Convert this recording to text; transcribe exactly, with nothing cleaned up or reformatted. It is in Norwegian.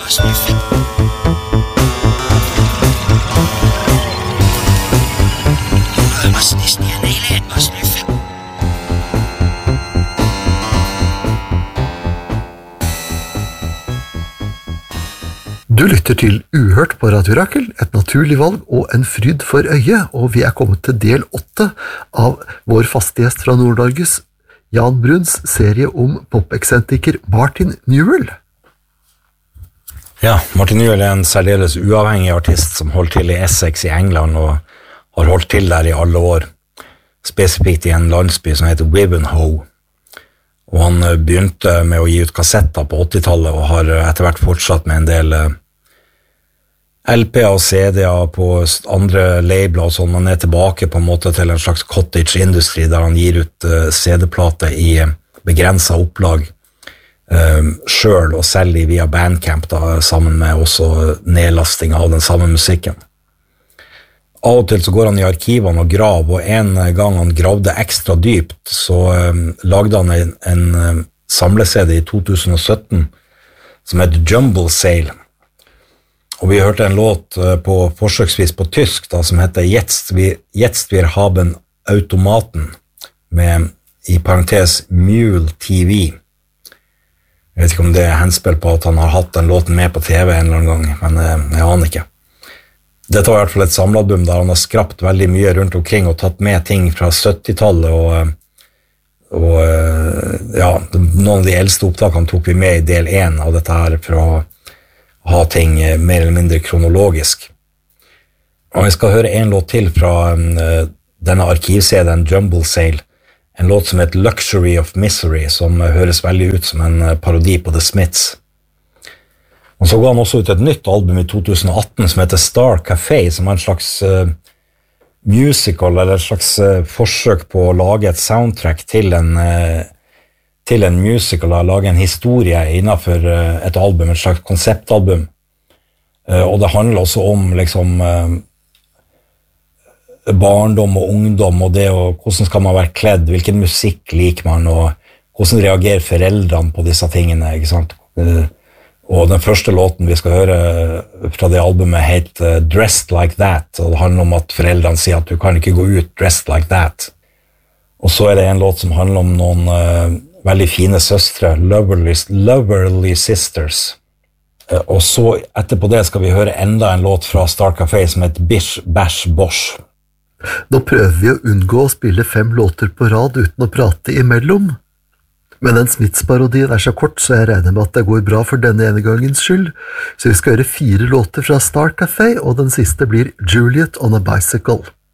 Du lytter til Uhørt på Radio Rakel, et naturlig valg og en fryd for øyet, og vi er kommet til del åtte av vår faste gjest fra Nord-Norges, Jan Bruns serie om popeksentriker Martin Newell. Ja, Martin Newell er en særdeles uavhengig artist som holdt til i Essex i England og har holdt til der i alle år, spesifikt i en landsby som heter Wivenhoe. Og han begynte med å gi ut kassetter på åttitallet og har etter hvert fortsatt med en del L P-er og C D-er på andre labler og sånn. Han er tilbake på en måte til en slags cottage industry der han gir ut C D-plater i begrenset opplag um, selv og selger via Bandcamp da, sammen med også nedlasting av den samme musikken. Av og til så går han i arkivene og grav, og en gang han gravde ekstra dypt, så um, lagde han en, en um, samle-C D i to tusen og sytten som heter Jumble Sale. Og vi hørte en låt uh, på forsøksvis på tysk da, som heter Jetzt wir, Jetzt wir haben Automaten, med i parentes Mule T V. Jeg vet ikke om det er henspill på at han har hatt den låten med på T V en eller annen gang, men uh, jeg aner ikke. Dette var i hvert fall et samlealbum der han har skrapt veldig mye rundt omkring og tatt med ting fra syttitallet, og, og ja, noen av de eldste opptakene tok vi med i del én av dette her for å ha ting mer eller mindre kronologisk. Og vi skal høre en låt til fra uh, denne arkiv-C D-en Jumble Sale, en låt som heter Luxury of Misery, som uh, høres veldig ut som en uh, parodi på The Smiths. Og så ga han også ut et nytt album i to tusen og atten som heter Star Café, som er en slags uh, musical, eller et slags uh, forsøk på å lage et soundtrack til en, uh, til en musical, og lage en historie innenfor uh, et album, et slags konseptalbum. Uh, og det handler også om liksom, uh, barndom og ungdom, og det, og hvordan skal man være kledd, hvilken musikk liker man, og hvordan reagerer foreldrene på disse tingene, ikke sant? Uh, Og den første låten vi skal høre fra det albumet heter Dressed Like That, og det handler om at foreldrene sier at du kan ikke gå ut dressed like that. Og så er det en låt som handler om noen uh, veldig fine søstre, loverly, loverly sisters. Uh, og så etterpå det skal vi høre enda en låt fra Star Café som heter Bish Bash Bosh. Nå prøver vi å unngå å spille fem låter på rad uten å prate imellom. Men den Smiths-parodien er så kort, så jeg regner med at det går bra for denne ene gangens skyld, så vi skal høre fire låter fra Star Café, og den siste blir Juliet on a Bicycle.